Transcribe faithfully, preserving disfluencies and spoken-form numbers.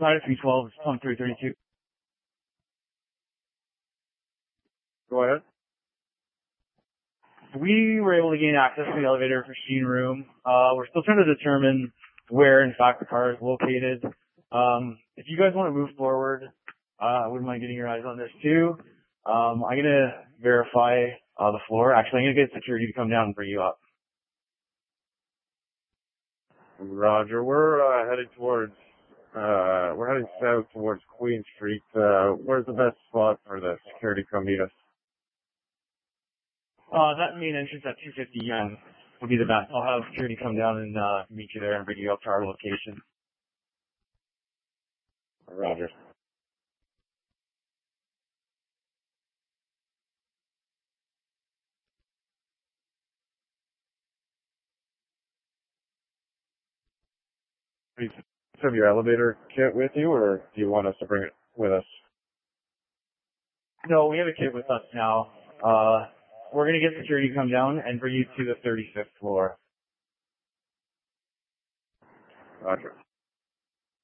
Ladder three twelve, twenty-three thirty-two. Go ahead. We were able to gain access to the elevator machine room. Uh, we're still trying to determine where, in fact, the car is located. Um, if you guys want to move forward, uh, I wouldn't mind getting your eyes on this too. Um, I'm gonna verify uh, the floor. Actually, I'm gonna get security to come down and bring you up. Roger. We're uh, heading towards, uh, we're heading south towards Queen Street. Uh, where's the best spot for the security to come meet us? Uh, that main entrance at two fifty yen would be the best. I'll have security come down and uh, meet you there and bring you up to our location. Roger. Do you have your elevator kit with you, or do you want us to bring it with us? No, we have a kit with us now. Uh, we're gonna get security to come down and bring you to the thirty-fifth floor. Roger.